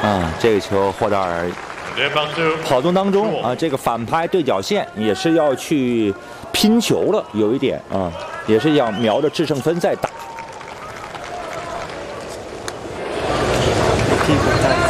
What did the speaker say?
啊，这个球霍达尔跑动当中啊，这个反拍对角线也是要去拼球了，有一点啊，也是要瞄着制胜分在打。 替补在